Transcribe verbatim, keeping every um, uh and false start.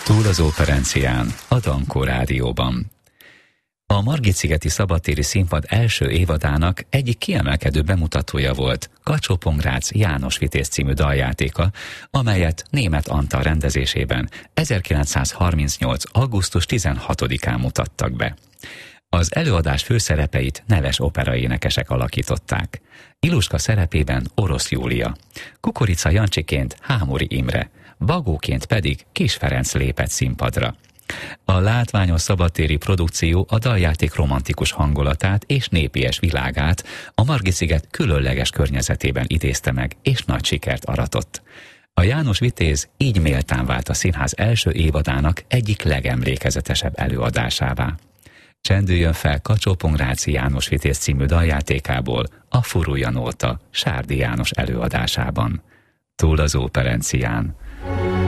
Túl az operencián, a Dankó Rádióban. A Margit-szigeti szabadtéri színpad első évadának egyik kiemelkedő bemutatója volt Kacsó-Pongrác János Vitéz című daljátéka, amelyet Németh Antal rendezésében ezerkilencszázharmincnyolc. augusztus tizenhatodikán mutattak be. Az előadás főszerepeit neves operaénekesek alakították. Iluska szerepében Orosz Júlia, Kukorica Jancsiként Hámori Imre, Bagóként pedig Kis Ferenc lépett színpadra. A látványos szabadtéri produkció a daljáték romantikus hangulatát és népies világát a Margit-sziget különleges környezetében idézte meg, és nagy sikert aratott. A János Vitéz így méltán vált a színház első évadának egyik legemlékezetesebb előadásává. Csendüljön fel Kacsó-Pongrác János Vitéz című daljátékából a Furulja nóta Sárdi János előadásában. Túl az operencián,